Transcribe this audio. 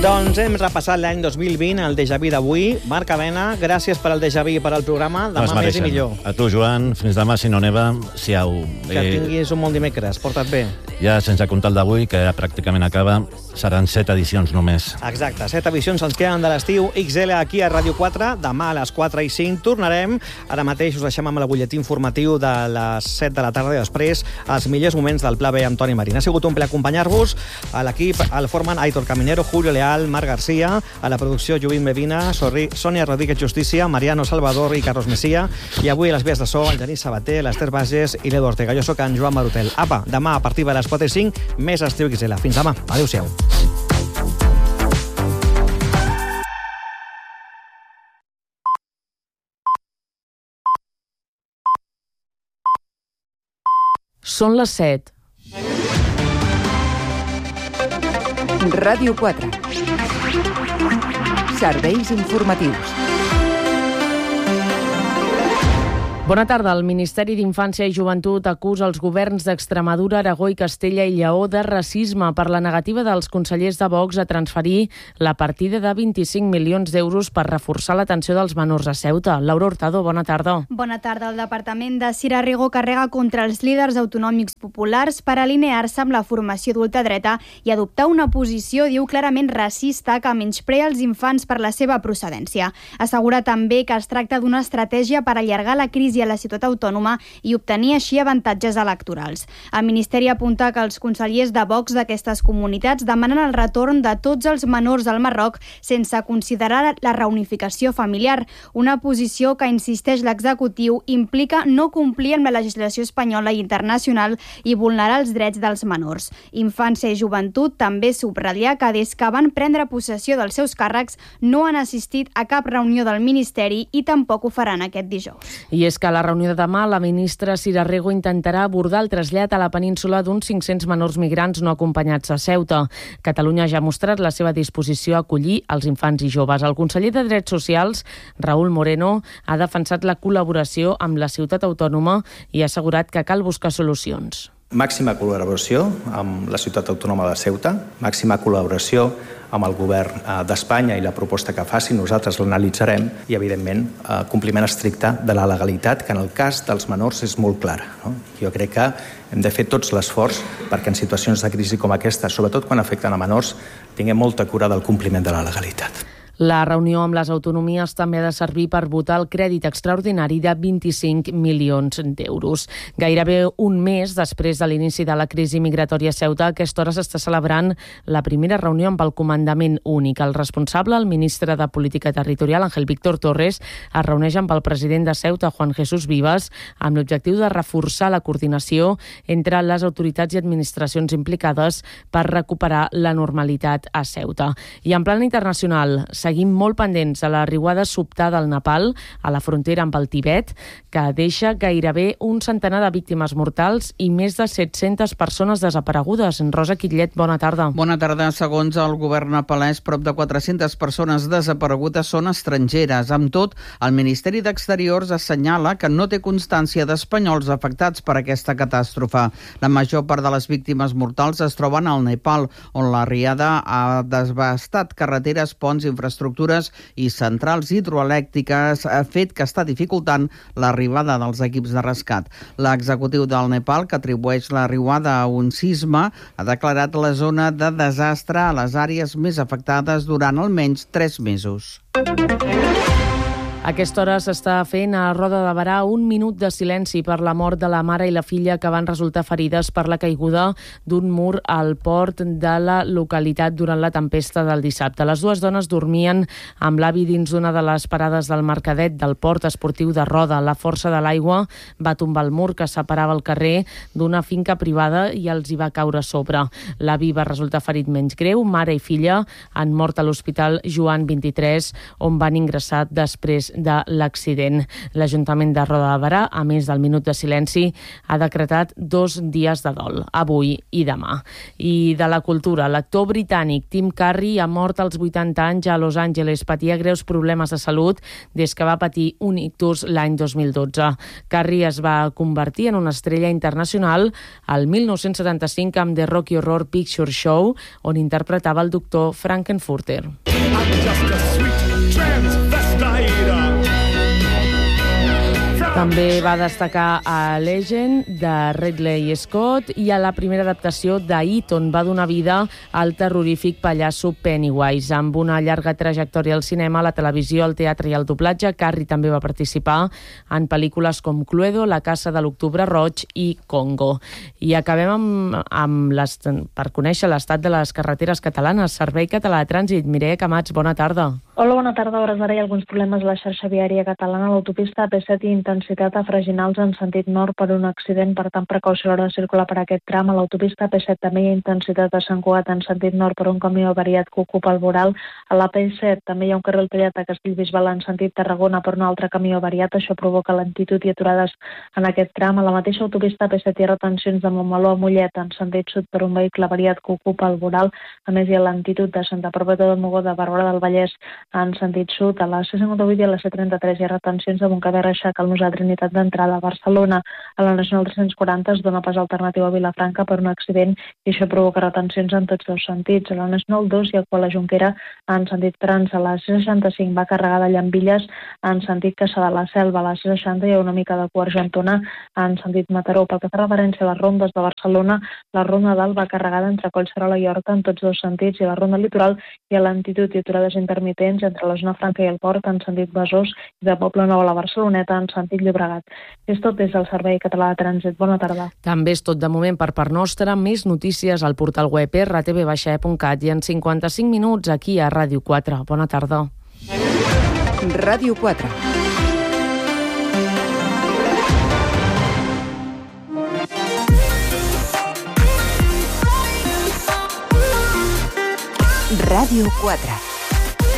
Doncs hem repassat l'any 2020, el déjà vu d'avui. Marc Avena, gràcies per al déjà vu i per al programa. Demà més i millor. A tu, Joan, fins demà, si no neva, siau. Que tinguis un molt dimecres. Porta't bé. Ja sense comptar el d'avui, que ja pràcticament acaba, seran 7 edicions només. Exacte, 7 edicions ens queden de l'estiu. XL aquí a Ràdio 4, demà a les 4 i 5 tornarem. Ara mateix us deixem amb el butlletí informatiu de les 7 de la tarda i després els millors moments del Pla B amb Toni Marín. Ha sigut un plaer acompanyar-vos. A l'equip el formen Aitor Caminero, Julio Leal, Marc García, a la producció Jovint Medina, Sònia Rodríguez Justícia, Mariano Salvador i Carlos Mesía, i avui a les vies de so el Genís Sabater, l'Ester Bages i l'Edu Ortega. Jo soc en Joan Marutel. Apa, demà a partir de les 4 i 5, més Estiu XL. Fins demà. Adéu-siau. Són les 7. Ràdio 4. Serveis informatius. Bona tarda. El Ministeri d'Infància i Joventut acusa els governs d'Extremadura, Aragó i Castella i Lleó de racisme per la negativa dels consellers de Vox a transferir la partida de 25 milions d'euros per reforçar l'atenció dels menors a Ceuta. Laura Hurtado, bona tarda. Bona tarda. El Departament de Cira Rego carrega contra els líders autonòmics populars per alinear-se amb la formació d'ultradreta i adoptar una posició, diu, clarament racista que menysprea els infants per la seva procedència. Assegura també que es tracta d'una estratègia per allargar la crisi a la ciutat autònoma i obtenir així avantatges electorals. El Ministeri apunta que els consellers de Vox d'aquestes comunitats demanen el retorn de tots els menors al Marroc sense considerar la reunificació familiar, una posició que, insisteix l'executiu, implica no complir amb la legislació espanyola i internacional i vulnerar els drets dels menors. Infància i Joventut també subratlla que des que van prendre possessió dels seus càrrecs no han assistit a cap reunió del Ministeri i tampoc ho faran aquest dijous. I és que a la reunió de demà la ministra Cira Rego intentarà abordar el trasllat a la península d'uns 500 menors migrants no acompanyats a Ceuta. Catalunya ja ha mostrat la seva disposició a acollir els infants i joves. El conseller de Drets Socials, Raúl Moreno, ha defensat la col·laboració amb la ciutat autònoma i ha assegurat que cal buscar solucions. Màxima col·laboració amb la ciutat autònoma de Ceuta, màxima col·laboració amb el govern d'Espanya i la proposta que faci, nosaltres l'analitzarem i, evidentment, compliment estricte de la legalitat, que en el cas dels menors és molt clara. Jo crec que hem de fer tots l'esforç perquè en situacions de crisi com aquesta, sobretot quan afecten a menors, tinguem molta cura del compliment de la legalitat. La reunió amb les autonomies també ha de servir per votar el crèdit extraordinari de 25 milions d'euros. Gairebé un mes després de l'inici de la crisi migratòria a Ceuta, a aquesta hora s'està celebrant la primera reunió amb el comandament únic. El responsable, el ministre de Política Territorial, Ángel Víctor Torres, es reuneix amb el president de Ceuta, Juan Jesús Vivas, amb l'objectiu de reforçar la coordinació entre les autoritats i administracions implicades per recuperar la normalitat a Ceuta. I en plan internacional, seguim molt pendents de la riuada sobtada al Nepal, a la frontera amb el Tibet, que deixa gairebé un centenar de víctimes mortals i més de 700 persones desaparegudes. Rosa Quitllet, bona tarda. Bona tarda. Segons el govern nepalès, prop de 400 persones desaparegudes són estrangeres. Amb tot, el Ministeri d'Exteriors assenyala que no té constància d'espanyols afectats per aquesta catàstrofe. La major part de les víctimes mortals es troben al Nepal, on la riada ha devastat carreteres, ponts, infraestructures i centrals hidroelèctriques, fet que està dificultant l'arribada dels equips de rescat. L'executiu del Nepal, que atribueix la riuada a un sisme, ha declarat la zona de desastre a les àrees més afectades durant almenys 3 mesos. A aquesta hora s'està fent a Roda de Berà un minut de silenci per la mort de la mare i la filla que van resultar ferides per la caiguda d'un mur al port de la localitat durant la tempesta del dissabte. Les dues dones dormien amb l'avi dins d'una de les parades del Mercadet del port esportiu de Roda. La força de l'aigua va tombar el mur que separava el carrer d'una finca privada i els hi va caure a sobre. L'avi va resultar ferit menys greu. Mare i filla han mort a l'Hospital Joan 23, on van ingressar després de l'accident. L'Ajuntament de Roda de Berà, a més del minut de silenci, ha decretat 2 dies de dol, avui i demà. I de la cultura, l'actor britànic Tim Curry ha mort als 80 anys a Los Angeles. Patia greus problemes de salut des que va patir un ictus l'any 2012. Curry es va convertir en una estrella internacional al 1975 amb The Rocky Horror Picture Show, on interpretava el doctor Frankenfurter. També va destacar a Legend, de Ridley Scott, i a la primera adaptació d'Eton va donar vida al terrorífic pallasso Pennywise. Amb una llarga trajectòria al cinema, a la televisió, al teatre i al doblatge, Curry també va participar en pel·lícules com Cluedo, La Casa de l'Octubre Roig i Congo. I acabem per conèixer l'estat de les carreteres catalanes. Servei Català de Trànsit. Mireia Camats, bona tarda. Hola, bona tarda. A hores d'ara hi ha alguns problemes a la xarxa viària catalana. L'autopista AP7 i intensitat a Freginals en sentit nord per un accident, per tant precaució a l'hora de circular per aquest tram. A l'autopista AP7 també hi ha intensitat a Sant Cugat en sentit nord per un camió avariat que ocupa el voral. A la P7 també hi ha un carril tallat a Castellbisbal en sentit Tarragona per un altre camió avariat. Això provoca lentitud i aturades en aquest tram. A la mateixa autopista AP7 hi ha retencions de Montmeló a Mollet en sentit sud per un vehicle avariat que ocupa el voral. A més, hi ha lentitud de Santa Perpètua de Mogoda a Barberà del Vallès en sentit sud. A la C58 i a la C33 hi ha retencions de Montcada i Reixac al Nusà Trinitat d'entrada a Barcelona. A la Nacional 340 es dona pas alternatiu a Vilafranca per un accident i això provoca retencions en tots dos sentits. A la Nacional 2 hi ha a la Jonquera en sentit trans. A la C65 va carregada a Llambilles en sentit Caçà de la Selva. A la C60 hi ha una mica de cua Argentona en sentit Mataró. Pel que fa referència a les rondes de Barcelona, la ronda dalt va carregada entre Collserola i Horta en tots dos sentits, i a la ronda litoral hi ha lentitud i aturades intermitents entre la zona franca i el port en sentit Besòs i de Poble Nou a la Barceloneta en sentit Llobregat. És tot des del Servei Català de Trànsit. Bona tarda. També és tot de moment per part nostra. Més notícies al portal web rtv-e.cat i en 55 minuts aquí a Ràdio 4. Bona tarda. Ràdio 4. Ràdio 4.